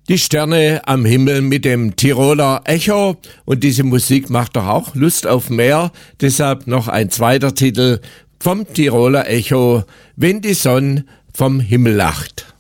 Die Sterne am Himmel mit dem Tiroler Echo, und diese Musik macht doch auch Lust auf mehr. Deshalb noch ein zweiter Titel vom Tiroler Echo: Wenn die Sonne vom Himmel lacht.